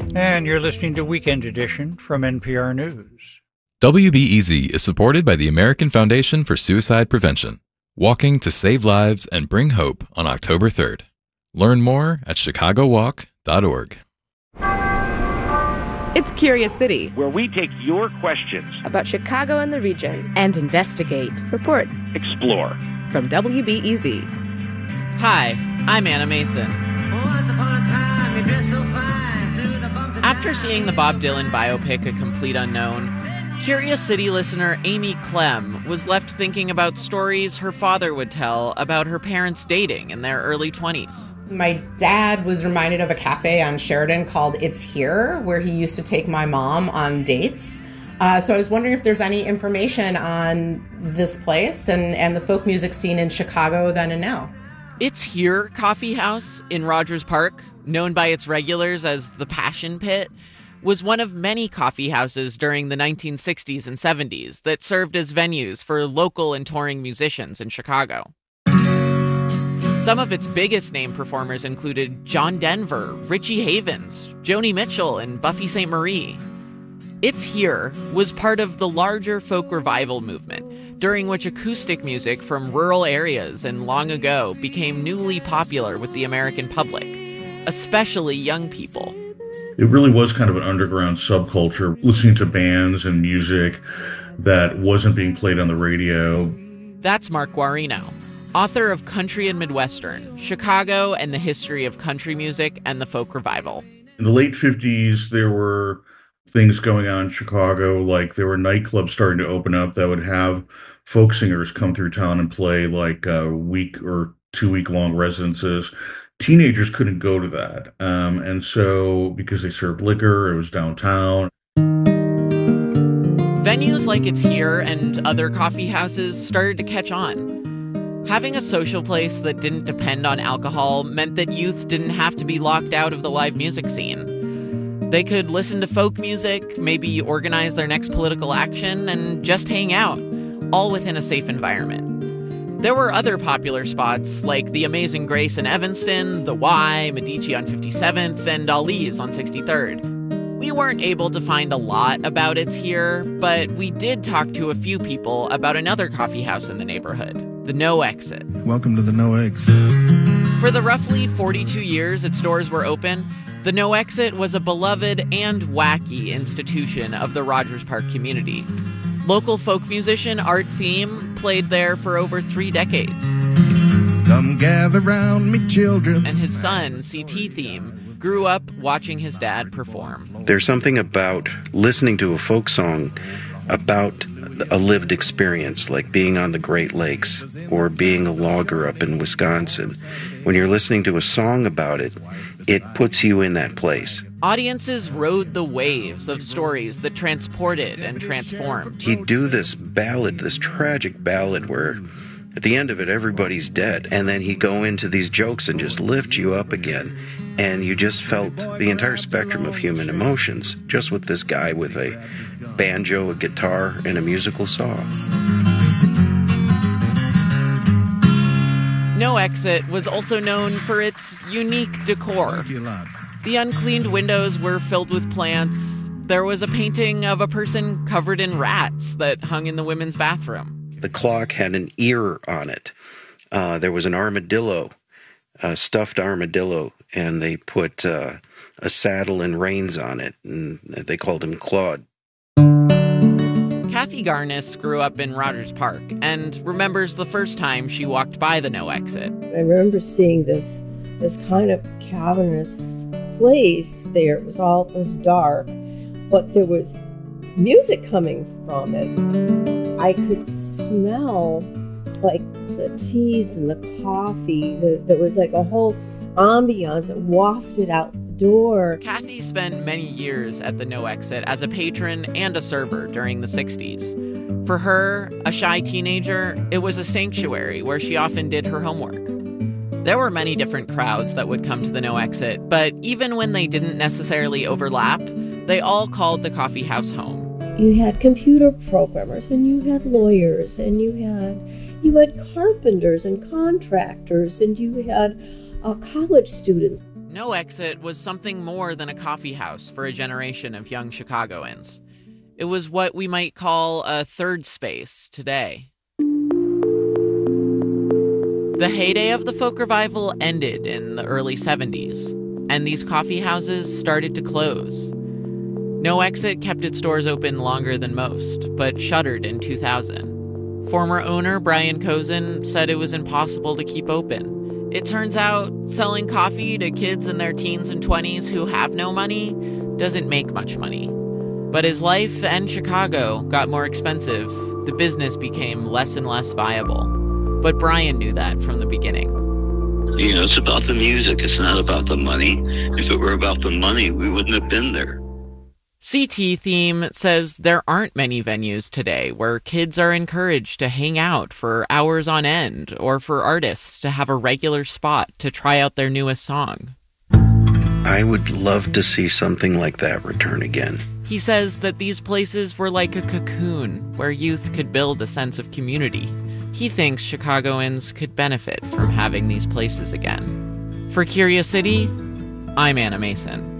And you're listening to Weekend Edition from NPR News. WBEZ is supported by the American Foundation for Suicide Prevention, walking to save lives and bring hope on October 3rd. Learn more at chicagowalk.org. It's Curious City, where we take your questions about Chicago and the region and investigate, report, explore. From WBEZ. Hi, I'm Anna Mason. Once upon a time, you dressed so fine through the bumps and After seeing the Bob Dylan biopic A Complete Unknown, Curious City listener Amy Clem was left thinking about stories her father would tell about her parents dating in their early 20s. My dad was reminded of a cafe on Sheridan called It's Here, where he used to take my mom on dates. So I was wondering if there's any information on this place and the folk music scene in Chicago then and now. It's Here Coffee House in Rogers Park, known by its regulars as the Passion Pit, was one of many coffee houses during the 1960s and 70s that served as venues for local and touring musicians in Chicago. Some of its biggest name performers included John Denver, Richie Havens, Joni Mitchell, and Buffy St. Marie. It's Here was part of the larger folk revival movement, during which acoustic music from rural areas and long ago became newly popular with the American public, especially young people. It really was kind of an underground subculture, listening to bands and music that wasn't being played on the radio. That's Mark Guarino, author of Country and Midwestern, Chicago and the History of Country Music and the Folk Revival. In the late 50s, there were things going on in Chicago, like there were nightclubs starting to open up that would have folk singers come through town and play like a week or 2 week long residences. Teenagers couldn't go to that. And so because they served liquor, it was downtown. Venues like It's Here and other coffee houses started to catch on. Having a social place that didn't depend on alcohol meant that youth didn't have to be locked out of the live music scene. They could listen to folk music, maybe organize their next political action, and just hang out, all within a safe environment. There were other popular spots like the Amazing Grace in Evanston, the Y, Medici on 57th, and Ali's on 63rd. We weren't able to find a lot about It's Here, but we did talk to a few people about another coffee house in the neighborhood, the No Exit. Welcome to the No Exit. For the roughly 42 years its doors were open, the No Exit was a beloved and wacky institution of the Rogers Park community. Local folk musician Art Thiem played there for over 3 decades. Come gather round me, children. And his son, C.T. Thiem, grew up watching his dad perform. There's something about listening to a folk song about a lived experience, like being on the Great Lakes or being a logger up in Wisconsin. When you're listening to a song about it, it puts you in that place. Audiences rode the waves of stories that transported and transformed. He'd do this ballad, this tragic ballad where at the end of it, everybody's dead. And then he'd go into these jokes and just lift you up again. And you just felt the entire spectrum of human emotions, just with this guy with a banjo, a guitar, and a musical saw. No Exit was also known for its unique decor. The uncleaned windows were filled with plants. There was a painting of a person covered in rats that hung in the women's bathroom. The clock had an ear on it. There was an armadillo, a stuffed armadillo, and they put a saddle and reins on it, and they called him Claude. Kathy Garnis grew up in Rogers Park and remembers the first time she walked by the No Exit. I remember seeing this kind of cavernous place there. It was dark, but there was music coming from it. I could smell like the teas and the coffee. There was like a whole ambiance that wafted out the door. Kathy spent many years at the No Exit as a patron and a server during the 60s. For her, a shy teenager, it was a sanctuary where she often did her homework. There were many different crowds that would come to the No Exit, but even when they didn't necessarily overlap, they all called the coffee house home. You had computer programmers, and you had lawyers, and you had carpenters and contractors, and you had college students. No Exit was something more than a coffee house for a generation of young Chicagoans. It was what we might call a third space today. The heyday of the folk revival ended in the early 70s, and these coffee houses started to close. No Exit kept its doors open longer than most, but shuttered in 2000. Former owner Brian Kozin said it was impossible to keep open. It turns out selling coffee to kids in their teens and 20s who have no money doesn't make much money. But as life and Chicago got more expensive, the business became less and less viable. But Brian knew that from the beginning. You know, it's about the music. It's not about the money. If it were about the money, we wouldn't have been there. CT Theme says there aren't many venues today where kids are encouraged to hang out for hours on end or for artists to have a regular spot to try out their newest song. I would love to see something like that return again. He says that these places were like a cocoon where youth could build a sense of community. He thinks Chicagoans could benefit from having these places again. For Curious City, I'm Anna Mason.